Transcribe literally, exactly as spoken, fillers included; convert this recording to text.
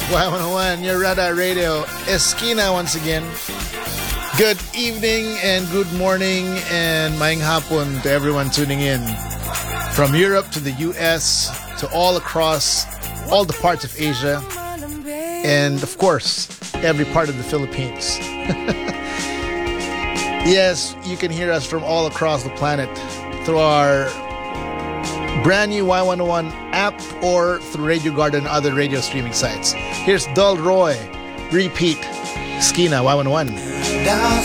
Y one oh one, your Rada Radio, Esquina once again. Good evening and good morning and maing hapon to everyone tuning in. From Europe to the U S to all across all the parts of Asia. And of course, every part of the Philippines. Yes, you can hear us from all across the planet through our brand new Y one oh one app or through Radio Garden and other radio streaming sites. Here's Dull Roy, Repeat, Esquina, Y one oh one.